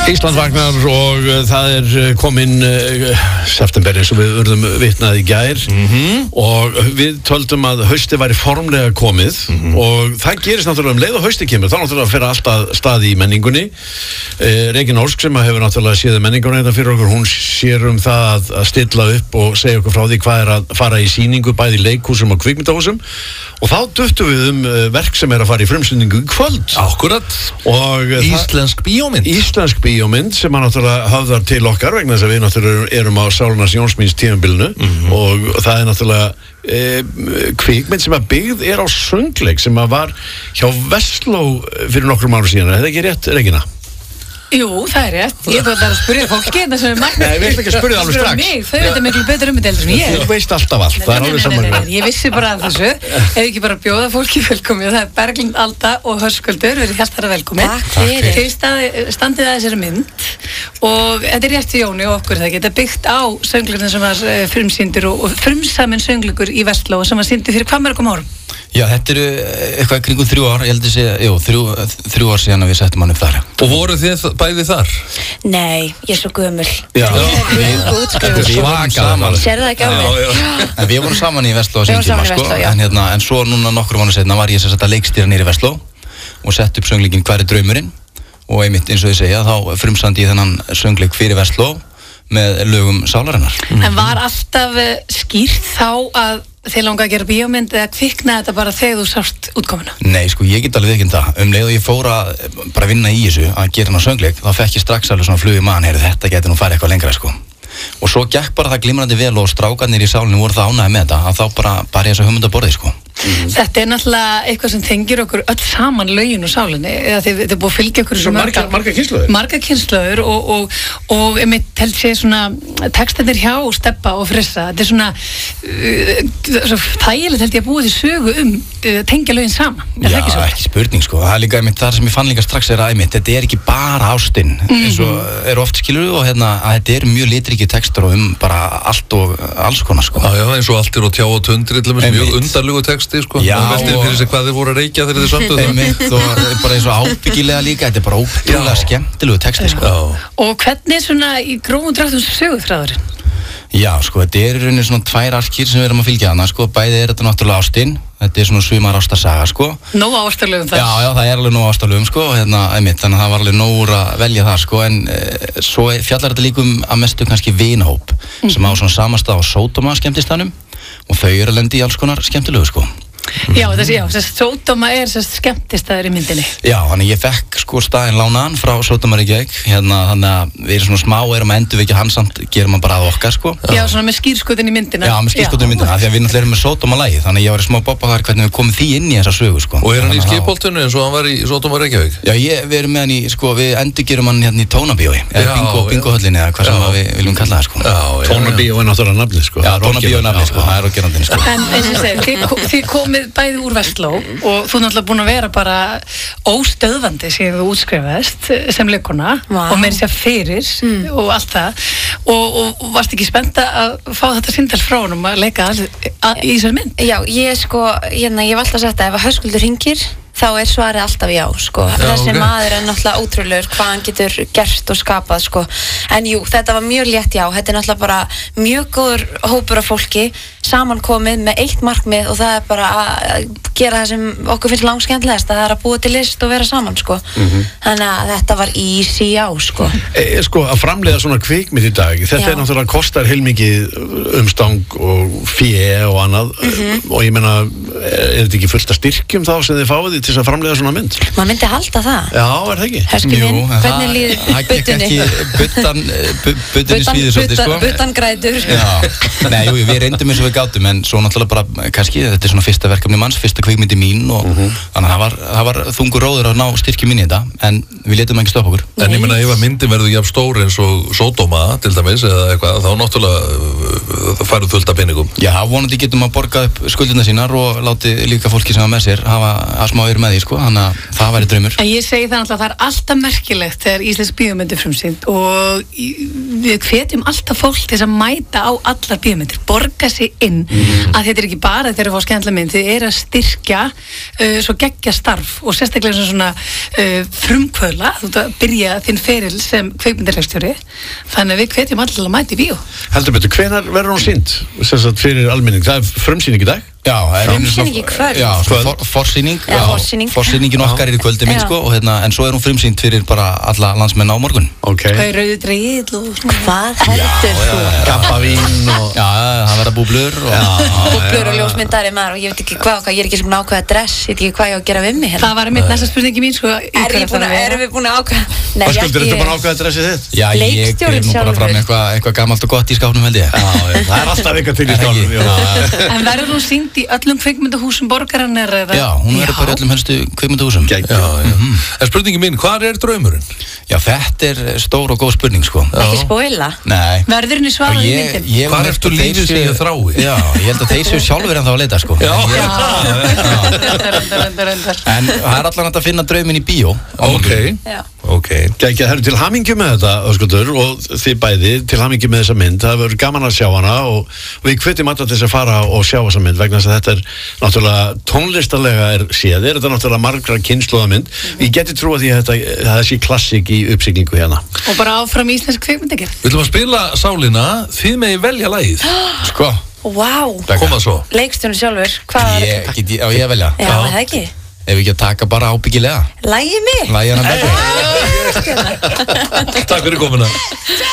Ísland vaknar og það kominn september eins og við urðum vitnað í gær og við töldum að hausti væri formlega komið og það gerist náttúrulega leið og hausti kemur, þá náttúrulega fyrir alltaf stað í menningunni. Regína Ósk sem hefur náttúrulega séð menningunni þetta fyrir okkur, hún sér það að stilla upp og segja okkur frá því hvað að fara í sýningu bæði í leikhúsum og kvikmyndahúsum og þá duttum við verk sem að fara í frumsýningu í kvöld. Akkurat. Og Íslensk bíómynd. Íslensk bíómynd sem að náttúrulega höfðar til okkar vegna þess að við náttúrulega erum á Sálunars Jónsmíns tímabilinu og það náttúrulega kvikmynd sem að byggð á söngleik sem að var hjá Vestló fyrir nokkrum árum síðan. Er það ekki rétt, Regína? Jú, það rétt. Ég þarf að spyrja fólki þetta sem margt. Nei, við ætlum ekki að spyrja alveg strax. Þau veit miklu betur þetta heldur en ég. Þú veist alltaf allt, það alveg saman. Ég vissi bara af þessu. Ef ekki bara bjóða fólki velkomið. Það Berglind Alda og Höskuldur, verið hjartara velkomið. Takk fyrir. Þau standið að þessari mynd og þetta rétt fyrir Jóni og okkur það geta byggt á söngleikurinn sem var frumsýndur og frumsaminn söngleikur í Vestló sem var sýndur fyrir hvað mörgum árum? Já, þetta eitthvað kringum 3 ár, ég held að segja, 3 ár síðan að við settum hann upp þar. Og voru þið bæði þar? Nei, ég er svo gömul. Já, við svakaðan. Sérðu það ekki á mig? Við vorum saman í Vestló á sín tíma, sko, já. en svo núna nokkur mánuð seinna var ég sem sagt að leikstýra niður í Vestló og sett upp söngleikinn Hvar draumurinn og einmitt eins og ég segja, þá frumsandi ég þennan söngleik fyrir Vestló með lögum sálarinnar. En var alltaf skýrt þá að þið langa að gera bíómynd eða kviknaði þetta bara þegar þú sást útkomuna? Nei, sko, ég get alveg ekki það. Leið og ég fór að bara vinna í þessu, að gera hana söngleik, þá fekk ég strax alveg svona flug í magann, þetta geti nú farið eitthvað lengra, sko. Og svo gekk bara það glimrandi vel og strákarnir í sálinu voru það ánægði með þetta, að þá bara ég þess að hugmynda borðið, sko. Þetta náttúrulega eitthvað sem tengir okkur öll saman lögin og sálinni eða þið er búið að fylgja okkur svo marga kynslóður og einmitt held sé svona textarnir hjá Stebba og Frissa þetta er svona þægilegt held ég að búið til sögu tengja lögin saman. Já, ekki spurning sko, það er líka einmitt það sem ég fann líka strax einmitt, þetta er ekki bara ástin eins og oft skilur og að þetta er mjög litriki textur og bara allt og alls konar sko. Já, eins og allt og tjá og tundri mjög undarlegu texti sko, og veltir fyrir sig hvað þið voru að reykja þegar þið sönduð það. Einmitt og bara eins og ábyggilega líka, þetta er bara ótrúlega skemmtilegu texti sko. Og hvernig er svona í grófum dráttum söguþráðurinn? Já, sko, þetta er í rauninni svona 2 arkir sem við erum að fylgja hana, sko, bæði er þetta náttúrulega ástin, þetta er svona sumar ástarsaga, sko. Nóg ástarlegum þar? Já, það er alveg nóg ástarlegum, sko, einmitt, þannig að það var alveg nógur að velja það, sko, en svo fjallar þetta líka að mestu kannski vinahóp, sem á svona samastað á Sódóma skemmtistanum og þau eru að lendi í alls konar skemmtilegu, sko. Já, Sódóma er skemmtistaður í myndinni. Já, þannig ég fekk sko staðinn lánaðan frá Sódóma Reykjavík, þannig að við erum svona smá erum að endurvekja hann samt, gerum hann bara að okkar sko. Já, svona með skírskotin í myndina. Já, með skírskotin í myndina, því að við náttúrulega erum með Sódóma-lagið, þannig ég var í smá bobba þar hvernig við komum því inn í þessa sögu sko. Og er hann í skipholtinu eins og hann var í Sódóma Reykjavík? Já, við erum með hann í, sko, við endurgerum hann hérna í Tónabíói, bingohöllinni eða hvað sem við viljum kalla það sko. Tónabíó er náttúrulega nafnið sko. Já, Tónabíó er nafnið sko, það er ógerandinn sko. En eins og segir, þið komið bæði úr Vestló og þú náttúrulega búin að vera bara óstöðvandi síðan þú útskrifaðist sem leikona og meira sér fyrir og allt það og varst ekki spennt að fá þetta síndal frá honum að leika í þessari mynd? Já, ég sko, ég hef alltaf sagt að ef að Höskuldur hringir þá er svarið alltaf já, sko. Þessi maður er náttúrulega ótrúlegur hvað hann getur gert og skapað, sko. En jú, þetta var mjög létt já, þetta er náttúrulega bara mjög góður hópur af fólki, samankomið með eitt markmið og það er bara að gera það sem okkur finnst langskemmtilegast, það er að búa til list og vera saman, sko. Þannig að þetta var easy já, sko. Sko, að framleiða svona kvikmynd í dag, þetta er náttúrulega kostar heilmikið umstang og fé og annað og ég meina, er þetta ekki fullt af styrkjum þá sem þið fáið til að framleiða svona mynd? Man myndi halda það. Já, er það ekki? Höskuldur, hvernig líður buttunni? Buttunni svíður svolítið, sko. Buttan grætur. Já, nei, jú, við reyndum eins og við gátum, en svo náttúrulega bara, kannski, þetta er svona fyrsta verkefni manns, fyrsta kvikmyndi mín og þannig að það var þungur róður að ná styrkjum mín í þetta, en við létum ekki stoppa okkur. En ég meina, ef að myndin verður jafn stór eins og Sódóma, til dæmis, eða eitthvað, þá náttúrulega færðu fullt af peningum. Já, vonandi getum að borga upp skuldina sínar og láti líka fólki sem var með sér hafa að smá ánægður með því, sko, þannig að það væri draumur. En ég segi það náttúrulega, það er alltaf merkilegt þegar íslensk bíómyndir frumsýnd og við hvetjum alltaf fólk til að mæta á allar bíómyndir, borga sig inn, að þetta er ekki bara þegar við fáum skemmtilega mynd, þið er að styrkja svo geggja starf og sérstaklega svona frumkvöðla, þú ert að byrja þinn feril sem kveikmyndarleikstjóri, þannig að við hvetjum allir að mæta í bíó. Heldur betur, hvenær verður hún sýnd? Sem sagt fyrir almenning, það er frumsýning í dag? Já, frumsýning í kvöld. Já, forsýning. Forsýning. Forsýningin okkar er í kvöldi minn, sko, og en svo er hún frumsýnd fyrir bara alla landsmenn á morgun. Ok. Hvað er rauðu dregill og svona? Hvað heldur þú? Kappavín og... Já, það verða búblur og... Búblur og ljósmyndari maður og ég veit ekki hvað, ég er ekki sem ákveða dress, ég veit ekki hvað ég á að gera við mig hérna. Það var mitt næsta spurningi mín, sko. Erum við búin að ákveða? Höskuldur, ertu búin að ákveða dressið þitt? Já, ég er nú bara fram eitthvað gamalt og gott í skápnum, held ég. Já, það er alltaf eitthvað til í skápnum. En verður hún sýnd í öllum kvikmyndahúsum borgarinnar eða? Já, hún verður bara í öllum helstu kvikmyndahúsum. En spurningi mín, hvað er draumurinn? Já, þetta er stór og góð spurning, sko. Ekki spoila? Nei. Verður henni svarað í myndin? Hvað ertu lífið sem ég þrái? Já, ég held að þeir séu sjálfur en þá að leita, sko. Já. En það er allan að finna drauminn í bíó. Ok. Gækja, það eru til hamingju með þetta, Höskuldur, og þið bæði til hamingju með þessa mynd. Það verður gaman að sjá hana og við hvetjum alltaf til þess að fara og sjá þessa mynd vegna þess að þetta er náttúrulega tónlistarlega er séð, þetta er náttúrulega margra kynslóðamynd. Ég geti trúa því að það sé klassik í uppsiglingu hérna. Og bara áfram íslensk kvikmyndagerð. Við ætlum að spila sálina, þið megi velja lagið. Sko. Vá. Koma svo. Leikstjónu sjálfur, hvað? Á ég að velja? Já, það ekki. Ef við ekki að taka bara ábyggilega. Lægið mig. Lægið hana betur. Takk fyrir komuna.